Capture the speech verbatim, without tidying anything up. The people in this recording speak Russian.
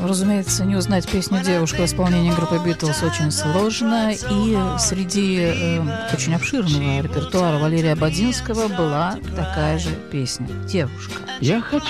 разумеется, не узнать песню «Девушка» в исполнении группы «Битлз» очень сложно. И среди э, очень обширного репертуара Валерия Ободзинского была такая же песня «Девушка». Я хочу